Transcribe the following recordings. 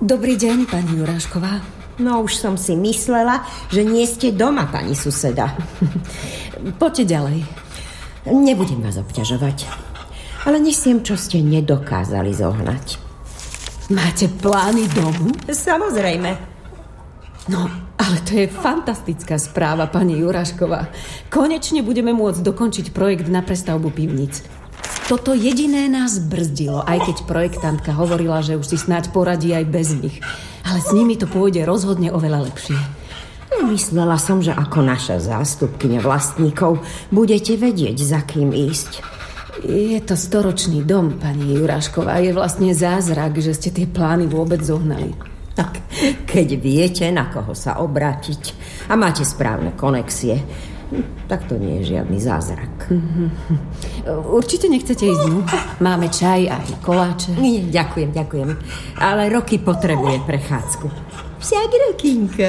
Dobrý deň, pani Jurášková. No už som si myslela, že nie ste doma, pani suseda. Poďte ďalej. Nebudem vás obťažovať, ale nesiem, čo ste nedokázali zohnať. Máte plány domu? Samozrejme. No, ale to je fantastická správa, pani Jurášková. Konečne budeme môcť dokončiť projekt na prestavbu pivnic. Toto jediné nás brzdilo, aj keď projektantka hovorila, že už si snáď poradí aj bez nich. Ale s nimi to pôjde rozhodne oveľa lepšie. Myslela som, že ako naša zástupkyňa vlastníkov budete vedieť, za kým ísť. Je to storočný dom, pani Jurášková. Je vlastne zázrak, že ste tie plány vôbec zohnali. Tak, keď viete, na koho sa obrátiť a máte správne konexie, tak to nie je žiadny zázrak. Určite nechcete ísť dnu? Máme čaj aj koláče. Nie, ďakujem. Ale Roky potrebuje prechádzku. Však Rokinka.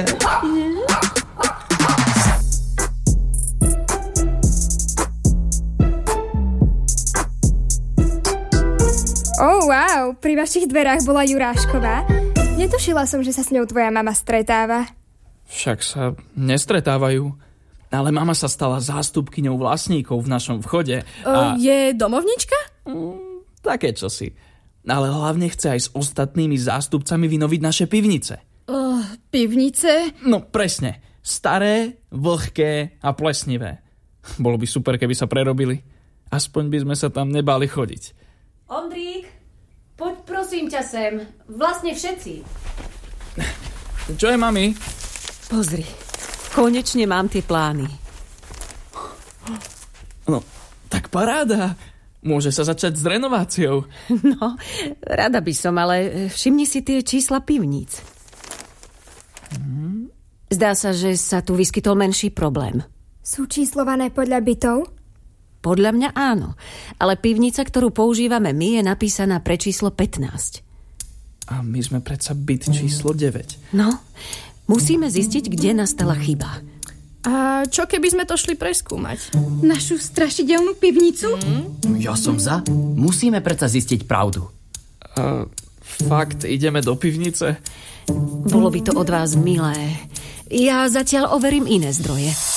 Oh, wow, pri vašich dverách bola Jurášková. Netušila som, že sa s ňou tvoja mama stretáva. Však sa nestretávajú. Ale mama sa stala zástupkyňou vlastníkov v našom vchode. Je domovnička? Také čosi. Ale hlavne chce aj s ostatnými zástupcami vynoviť naše pivnice. Pivnice? No presne. Staré, vlhké a plesnivé. Bolo by super, keby sa prerobili. Aspoň by sme sa tam nebáli chodiť. Ondrík, poď prosím ťa sem. Vlastne všetci. Čo je, mami? Pozri. Konečne mám tie plány. No, tak paráda. Môže sa začať s renováciou. No, rada by som, ale všimni si tie čísla pivníc. Zdá sa, že sa tu vyskytol menší problém. Sú číslované podľa bytov? Podľa mňa áno, ale pivnica, ktorú používame my, je napísaná pre číslo 15. A my sme predsa byt číslo 9. No, musíme zistiť, kde nastala chyba. A čo keby sme to šli preskúmať? Našu strašidelnú pivnicu? Ja som za. Musíme predsa zistiť pravdu. Fakt, ideme do pivnice? Bolo by to od vás milé. Ja zatiaľ overím iné zdroje.